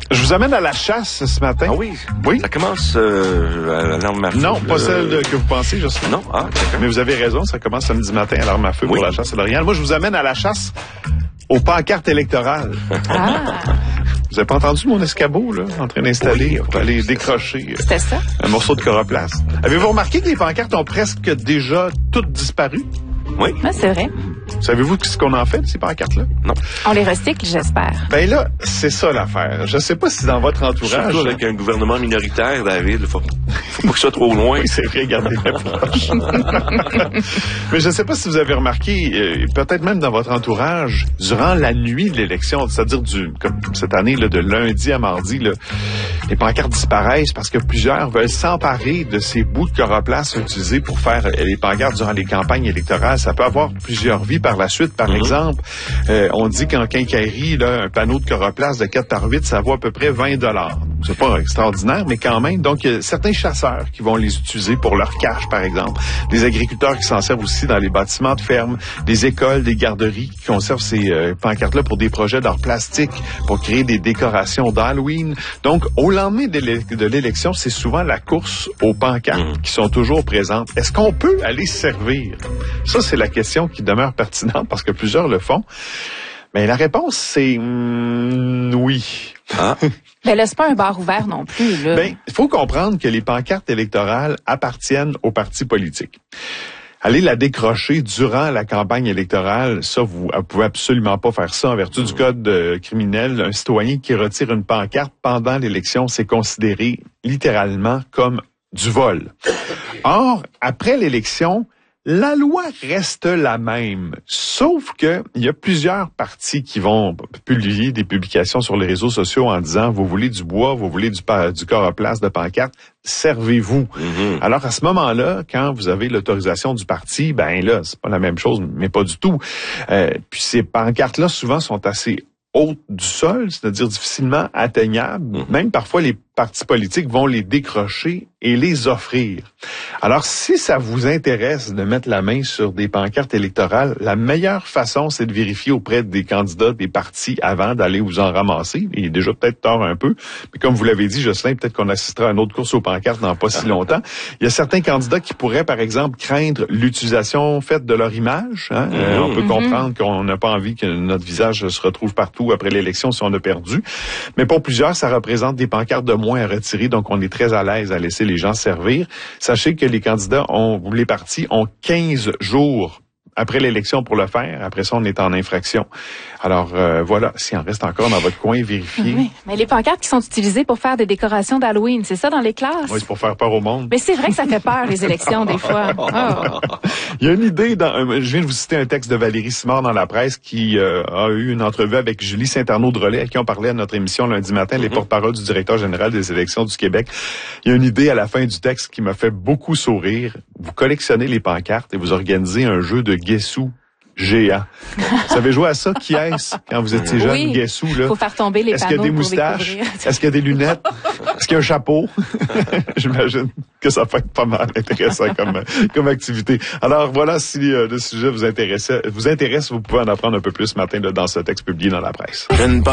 Je vous amène à la chasse ce matin. Ah oui? Oui. Ça commence à l'arme à feu. Non, pas celle que vous pensez, Jocelyn. Non? Ah, d'accord. Mais vous avez raison, ça commence samedi matin à l'arme à feu Oui. pour la chasse à l'Orient. Moi, je vous amène à la chasse aux pancartes électorales. Ah, Vous avez pas entendu mon escabeau, là, en train d'installer pour aller décrocher c'était ça? un morceau de coroplaste? Avez-vous remarqué que les pancartes ont presque déjà toutes disparu? Oui? Ah, c'est vrai. Savez-vous ce qu'on en fait de ces pancartes-là? Non. On les recycle, j'espère. Ben là, c'est ça l'affaire. Je sais pas si dans votre entourage... Surtout avec un gouvernement minoritaire, David, faut pas que ça soit trop loin. Oui, c'est vrai, gardez l'approche. Mais je sais pas si vous avez remarqué, peut-être même dans votre entourage, durant la nuit de l'élection, c'est-à-dire comme cette année, là, de lundi à mardi, là, les pancartes disparaissent parce que plusieurs veulent s'emparer de ces bouts de coroplaste utilisés pour faire les pancartes durant les campagnes électorales. Ça peut avoir plusieurs vies par la suite. Par exemple, on dit qu'en quincaillerie, là, un panneau de coroplaste de 4x8, ça vaut à peu près 20 $. C'est pas extraordinaire, mais quand même. Donc, il y a certains chasseurs qui vont les utiliser pour leur cache, par exemple. Des agriculteurs qui s'en servent aussi dans les bâtiments de ferme, des écoles, des garderies qui conservent ces pancartes-là pour des projets d'art plastique, pour créer des décorations d'Halloween. Donc, au lendemain de l'élection, c'est souvent la course aux pancartes qui sont toujours présentes. Est-ce qu'on peut aller servir? Ça, c'est la question qui demeure pertinente parce que plusieurs le font. Mais la réponse, c'est oui. Ah. Ben là, c'est pas un bar ouvert non plus, là. Ben, il faut comprendre que les pancartes électorales appartiennent aux partis politiques. Aller la décrocher durant la campagne électorale, ça, vous pouvez absolument pas faire ça en vertu du code criminel. Un citoyen qui retire une pancarte pendant l'élection, c'est considéré littéralement comme du vol. Or, après l'élection, la loi reste la même, sauf que il y a plusieurs partis qui vont publier des publications sur les réseaux sociaux en disant « Vous voulez du bois, vous voulez du coroplaste de pancarte, servez-vous. Alors, à ce moment-là, quand vous avez l'autorisation du parti, ben là, c'est pas la même chose, mais pas du tout. Puis ces pancartes-là, souvent, sont assez hautes du sol, c'est-à-dire difficilement atteignables. Même parfois, les partis politiques vont les décrocher et les offrir. Alors, si ça vous intéresse de mettre la main sur des pancartes électorales, la meilleure façon, c'est de vérifier auprès des candidats des partis avant d'aller vous en ramasser. Il est déjà peut-être tard un peu, mais comme vous l'avez dit, Jocelyn, peut-être qu'on assistera à une autre course aux pancartes dans pas si longtemps. Il y a certains candidats qui pourraient, par exemple, craindre l'utilisation faite de leur image. Hein? On peut comprendre qu'on n'a pas envie que notre visage se retrouve partout après l'élection si on a perdu. Mais pour plusieurs, ça représente des pancartes de moins à retirer, donc on est très à l'aise à laisser les gens servir. Sachez que les candidats les partis ont 15 jours après l'élection pour le faire. Après ça, on est en infraction. Alors, voilà, s'il en reste encore dans votre coin, vérifiez. Oui, mais les pancartes qui sont utilisées pour faire des décorations d'Halloween, c'est ça dans les classes? Oui, c'est pour faire peur au monde. Mais c'est vrai que ça fait peur, les élections, des fois. Oh. Il y a une idée, je viens de vous citer un texte de Valérie Simard dans la presse qui a eu une entrevue avec Julie Saint-Arnaud-Drolet, à qui on parlait à notre émission lundi matin, les porte-paroles du directeur général des élections du Québec. Il y a une idée à la fin du texte qui m'a fait beaucoup sourire. Vous collectionnez les pancartes et vous organisez un jeu de guessou géant. Vous savez jouer à ça? Qui est-ce? Quand vous étiez jeune, oui, guessou, là. Faut faire tomber les Est-ce panneaux qu'il y a des pour moustaches? découvrir. Est-ce qu'il y a des lunettes? Est-ce qu'il y a un chapeau? J'imagine que ça peut être pas mal intéressant comme activité. Alors voilà, si le sujet vous intéresse, vous pouvez en apprendre un peu plus ce matin là, dans ce texte publié dans la presse.